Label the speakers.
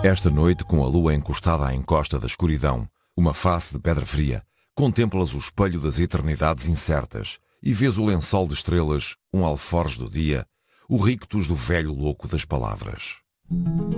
Speaker 1: Esta noite, com a lua encostada à encosta da escuridão, uma face de pedra fria, contemplas o espelho das eternidades incertas e vês o lençol de estrelas, um alforje do dia, o rictus do velho louco das palavras.